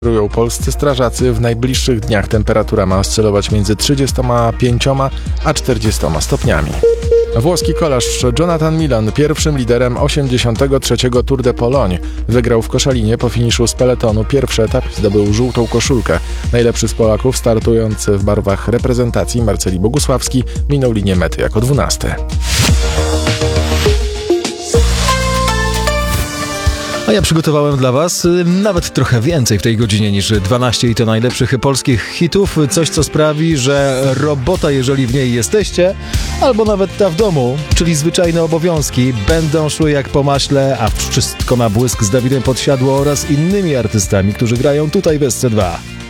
Kierują polscy strażacy. W najbliższych dniach temperatura ma oscylować między 35 a 40 stopniami. Włoski kolarz Jonathan Milan, pierwszym liderem 83. Tour de Pologne, wygrał w Koszalinie po finiszu z peletonu. Pierwszy etap zdobył żółtą koszulkę. Najlepszy z Polaków, startujący w barwach reprezentacji, Marceli Bogusławski, minął linię mety jako 12. A ja przygotowałem dla Was nawet trochę więcej w tej godzinie niż 12 i to najlepszych polskich hitów. Coś, co sprawi, że robota, jeżeli w niej jesteście, albo nawet ta w domu, czyli zwyczajne obowiązki, będą szły jak po maśle, a wszystko na błysk z Dawidem Podsiadło oraz innymi artystami, którzy grają tutaj w SC2.